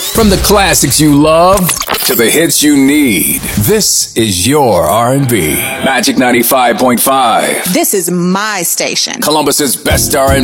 From the classics you love to the hits you need, this is your R&B. Magic 95.5. This is my station. Columbus's best R&B.